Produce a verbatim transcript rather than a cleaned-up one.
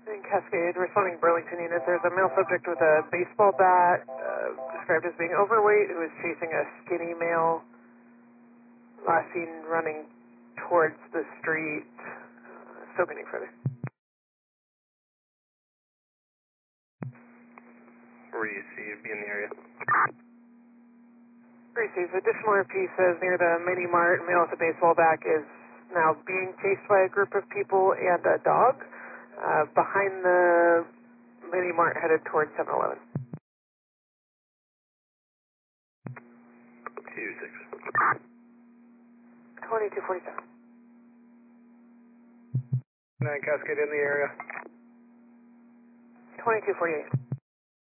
In Cascade, responding Burlington unit, there's a male subject with a baseball bat, uh, described as being overweight, who is chasing a skinny male, last seen running towards the street. Uh, still getting further. Where do you see you be in the area? Receives additional R P says near the mini mart, male with a baseball bat is now being chased by a group of people and a dog. Uh, behind the mini mart headed towards seven eleven. two six. twenty-two forty-seven. nine Cascade in the area. twenty-two forty-eight.